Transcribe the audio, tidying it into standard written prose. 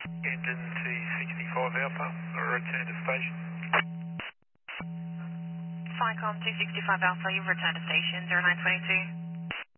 Engine 265 Alpha, return to station. Flycom 265 Alpha, you've returned to station 0922.